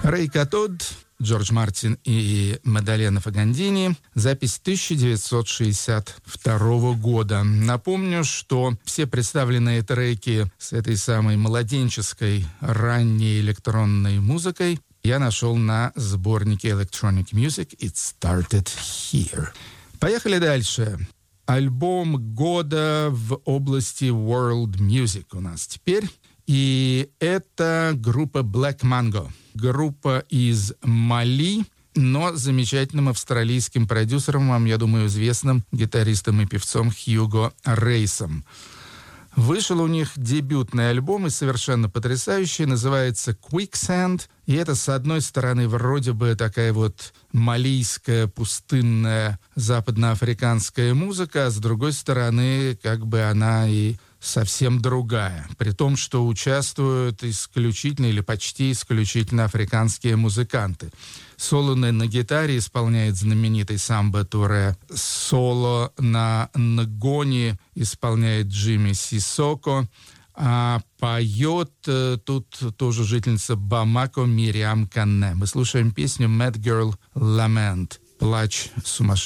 Рэй Катод, Джордж Мартин и Мадалена Фагандини. Запись 1962 года. Напомню, что все представленные треки с этой самой младенческой ранней электронной музыкой я нашел на сборнике Electronic Music It Started Here. Поехали дальше. Альбом года в области World Music у нас теперь. И это группа Black Mango. Группа из Мали, но замечательным австралийским продюсером, вам, я думаю, известным гитаристом и певцом Хьюго Рейсом. Вышел у них дебютный альбом и совершенно потрясающий, называется Quicksand. И это, с одной стороны, вроде бы такая вот малийская, пустынная, западноафриканская музыка, а с другой стороны, как бы она и совсем другая. При том, что участвуют исключительно или почти исключительно африканские музыканты. Соло на гитаре исполняет знаменитый Самбо Туре. Соло на нгоне исполняет Джимми Сисоко. А поет тут тоже жительница Бамако Мириам Канне. Мы слушаем песню «Mad Girl Lament» — «Плач сумасшедшей